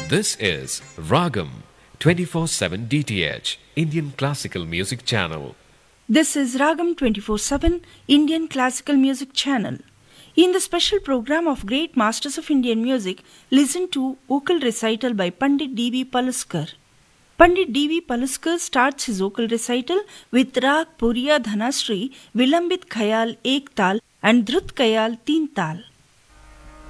This is Ragam 24/7 DTH Indian Classical Music Channel. This is Ragam 24/7 Indian Classical Music Channel. In the special program of Great Masters of Indian Music, listen to vocal recital by Pandit D.V. Palaskar. Pandit D.V. Palaskar starts his vocal recital with Rag Puriya Dhanasri, Vilambit Khayal Ek Tal and Dhrut Khayal Teen Tal.